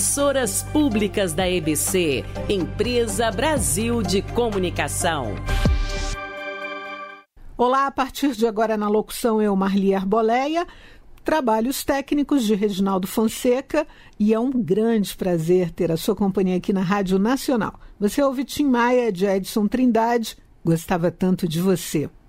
Emissoras públicas da EBC, Empresa Brasil de Comunicação. Olá, a partir de agora na locução eu, Marli Arboleia, trabalhos técnicos de Reginaldo Fonseca, e é um grande prazer ter a sua companhia aqui na Rádio Nacional. Você ouve Tim Maia, de Edson Trindade, gostava tanto de você.